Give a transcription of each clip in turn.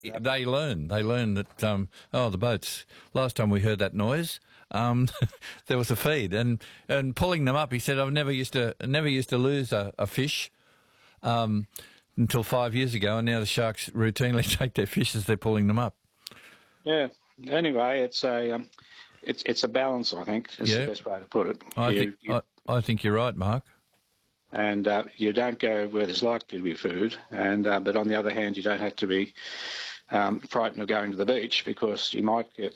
they learn. They learn that the boats. Last time we heard that noise, there was a feed, and pulling them up. He said, "I've never used to lose a fish until 5 years ago, and now the sharks routinely take their fish as they're pulling them up." Yeah. Anyway, it's a balance. I think is the best way to put it. I think you're right, Mark. And you don't go where there's likely to be food, and but on the other hand, you don't have to be frightened of going to the beach because you might get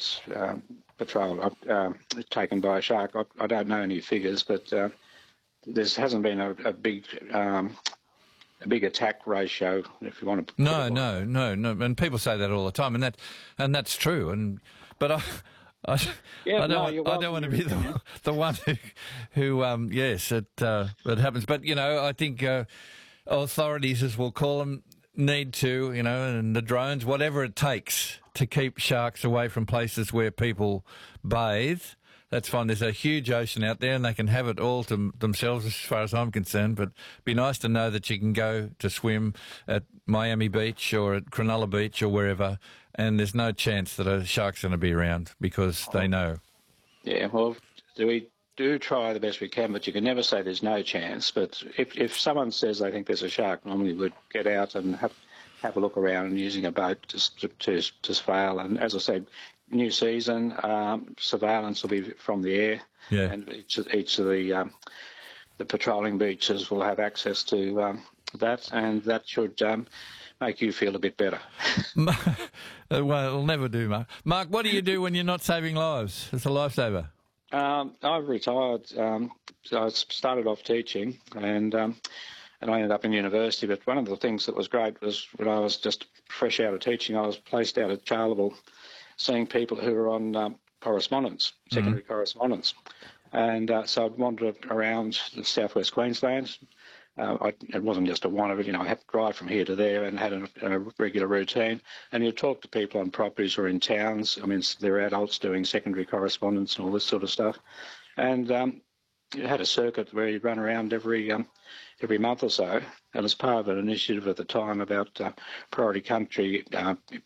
taken by a shark. I don't know any figures, but there hasn't been a big attack ratio, if you want to. No, and people say that all the time, and that's true. But I don't want to be the one who it happens. But, I think authorities, as we'll call them, need to, and the drones, whatever it takes to keep sharks away from places where people bathe. That's fine. There's a huge ocean out there and they can have it all to themselves as far as I'm concerned, but it'd be nice to know that you can go to swim at Miami Beach or at Cronulla Beach or wherever, and there's no chance that a shark's going to be around because they know. Yeah, well, we do try the best we can, but you can never say there's no chance. But if someone says they think there's a shark, normally we'd get out and have a look around and using a boat to surveil. And as I said, new season, surveillance will be from the air, and each of the patrolling beaches will have access to that, and that should make you feel a bit better. Well, it'll never do, Mark. Mark, what do you do when you're not saving lives as a lifesaver? I've retired. I started off teaching, and I ended up in university. But one of the things that was great was when I was just fresh out of teaching, I was placed out at Charleville, seeing people who were on correspondence, secondary correspondence. And so I'd wander around southwest Queensland. It wasn't just a one of it, I had to drive from here to there and had a regular routine. And you talk to people on properties or in towns. I mean, they're adults doing secondary correspondence and all this sort of stuff. And you had a circuit where you'd run around every month or so. And as part of an initiative at the time about priority country